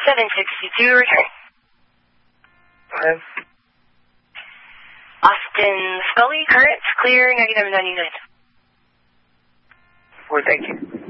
762, return. Okay. Austin Scully, current, clear, -99. Well, thank you.